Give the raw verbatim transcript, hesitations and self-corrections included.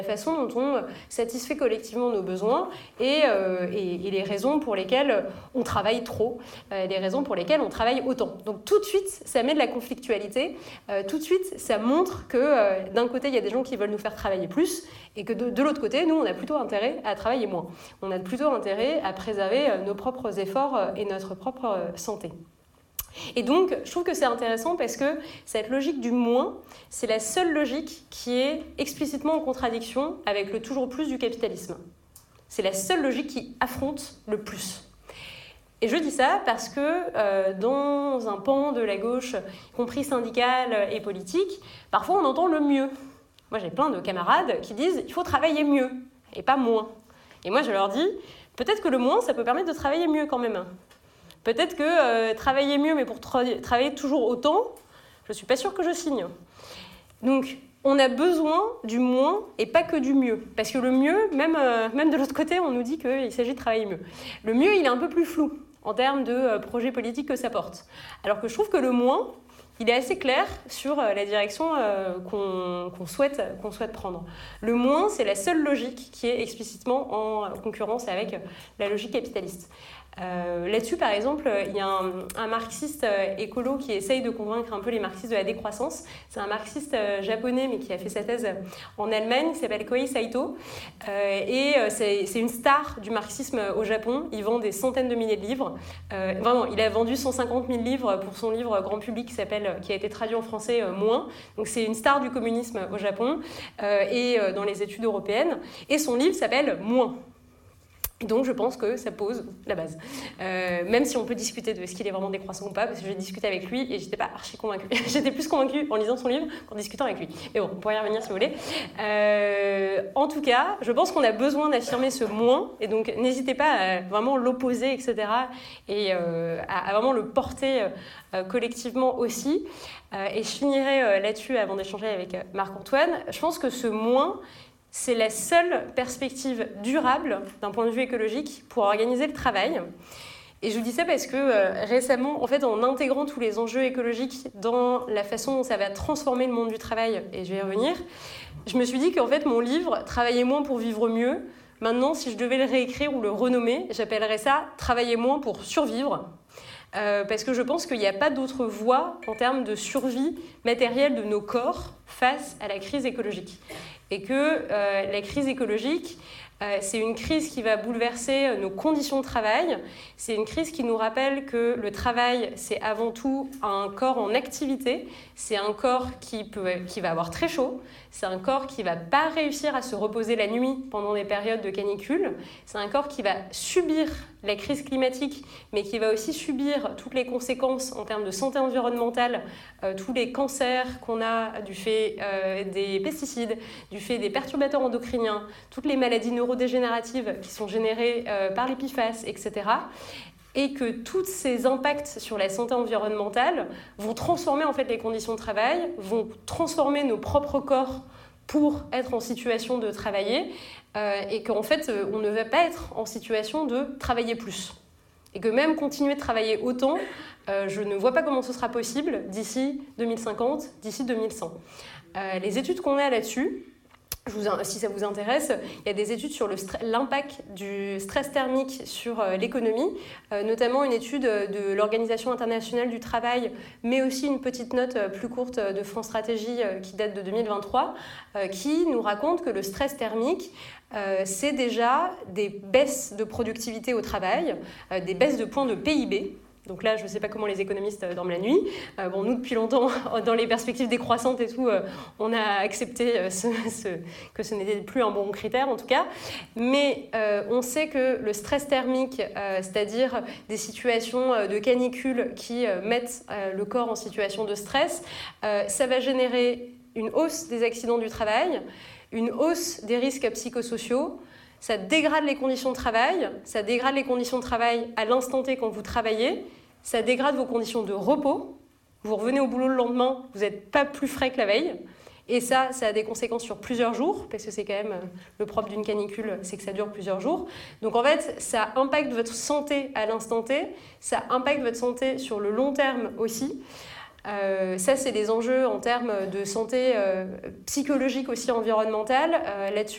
la façon dont on satisfait collectivement nos besoins et, euh, et, et les raisons pour lesquelles on travaille trop, euh, les raisons pour lesquelles on travaille autant. Donc tout de suite, ça met de la conflictualité, euh, tout de suite, ça montre que euh, d'un côté, il y a des gens qui veulent nous faire travailler plus et que de, de l'autre côté, nous, on a plutôt intérêt à travailler moins. On a plutôt intérêt à préserver euh, nos propres efforts euh, et notre propre euh, santé. Et donc, je trouve que c'est intéressant parce que cette logique du moins, c'est la seule logique qui est explicitement en contradiction avec le toujours plus du capitalisme. C'est la seule logique qui affronte le plus. Et je dis ça parce que euh, dans un pan de la gauche, y compris syndicale et politique, parfois on entend le mieux. Moi, j'ai plein de camarades qui disent « il faut travailler mieux et pas moins ». Et moi, je leur dis « peut-être que le moins, ça peut permettre de travailler mieux quand même ». Peut-être que euh, travailler mieux, mais pour tra- travailler toujours autant, je ne suis pas sûre que je signe. Donc, on a besoin du moins et pas que du mieux. Parce que le mieux, même, euh, même de l'autre côté, on nous dit qu'il s'agit de travailler mieux. Le mieux, il est un peu plus flou en termes de euh, projet politique que ça porte. Alors que je trouve que le moins, il est assez clair sur euh, la direction euh, qu'on, qu'on, souhaite, qu'on souhaite prendre. Le moins, c'est la seule logique qui est explicitement en concurrence avec la logique capitaliste. Euh, là-dessus, par exemple, il y a un, un marxiste euh, écolo qui essaye de convaincre un peu les marxistes de la décroissance. C'est un marxiste euh, japonais, mais qui a fait sa thèse en Allemagne, qui s'appelle Kohei Saito. Euh, et euh, c'est, c'est une star du marxisme au Japon. Il vend des centaines de milliers de livres. Euh, vraiment, il a vendu cent cinquante mille livres pour son livre grand public qui, s'appelle, qui a été traduit en français euh, Moins. Donc c'est une star du communisme au Japon euh, et euh, dans les études européennes. Et son livre s'appelle Moins. Donc je pense que ça pose la base. Euh, même si on peut discuter de est-ce qu'il est vraiment décroissant ou pas, parce que j'ai discuté avec lui et j'étais pas archi convaincue. J'étais plus convaincue en lisant son livre qu'en discutant avec lui. Mais bon, on pourrait y revenir si vous voulez. Euh, en tout cas, je pense qu'on a besoin d'affirmer ce moins, et donc n'hésitez pas à vraiment l'opposer, et cetera, et euh, à, à vraiment le porter euh, collectivement aussi. Euh, et je finirai euh, là-dessus avant d'échanger avec euh, Marc-Antoine. Je pense que ce moins, c'est la seule perspective durable d'un point de vue écologique pour organiser le travail. Et je vous dis ça parce que euh, récemment, en fait, en intégrant tous les enjeux écologiques dans la façon dont ça va transformer le monde du travail, et je vais y revenir, je me suis dit qu'en fait, mon livre « Travailler moins pour vivre mieux », maintenant, si je devais le réécrire ou le renommer, j'appellerais ça « Travailler moins pour survivre ». Euh, parce que je pense qu'il n'y a pas d'autre voie en termes de survie matérielle de nos corps face à la crise écologique. Et que euh, la crise écologique, euh, c'est une crise qui va bouleverser nos conditions de travail. C'est une crise qui nous rappelle que le travail, c'est avant tout un corps en activité. C'est un corps qui, peut, qui va avoir très chaud. C'est un corps qui ne va pas réussir à se reposer la nuit pendant des périodes de canicule. C'est un corps qui va subir la crise climatique, mais qui va aussi subir toutes les conséquences en termes de santé environnementale, euh, tous les cancers qu'on a du fait euh, des pesticides, du fait des perturbateurs endocriniens, toutes les maladies neurodégénératives qui sont générées euh, par les P F A S, et cetera. Et que tous ces impacts sur la santé environnementale vont transformer en fait les conditions de travail, vont transformer nos propres corps pour être en situation de travailler, euh, et qu'en fait, on ne va pas être en situation de travailler plus. Et que même continuer de travailler autant, euh, je ne vois pas comment ce sera possible d'ici deux mille cinquante, d'ici deux mille cent. Euh, les études qu'on a là-dessus, je vous, si ça vous intéresse, il y a des études sur le stre- l'impact du stress thermique sur euh, l'économie, euh, notamment une étude de l'Organisation internationale du travail, mais aussi une petite note euh, plus courte de France Stratégie euh, qui date de deux mille vingt-trois, euh, qui nous raconte que le stress thermique, euh, c'est déjà des baisses de productivité au travail, euh, des baisses de points de P I B. Donc là, je ne sais pas comment les économistes dorment la nuit. Euh, bon, nous, depuis longtemps, dans les perspectives décroissantes et tout, euh, on a accepté euh, ce, ce, que ce n'était plus un bon critère, en tout cas. Mais euh, on sait que le stress thermique, euh, c'est-à-dire des situations euh, de canicule qui euh, mettent euh, le corps en situation de stress, euh, ça va générer une hausse des accidents du travail, une hausse des risques psychosociaux. Ça dégrade les conditions de travail, ça dégrade les conditions de travail à l'instant T quand vous travaillez, ça dégrade vos conditions de repos, vous revenez au boulot le lendemain, vous n'êtes pas plus frais que la veille, et ça, ça a des conséquences sur plusieurs jours, parce que c'est quand même le propre d'une canicule, c'est que ça dure plusieurs jours. Donc en fait, ça impacte votre santé à l'instant T, ça impacte votre santé sur le long terme aussi. Euh, ça, c'est des enjeux en termes de santé euh, psychologique aussi environnementale. Euh, là-dessus,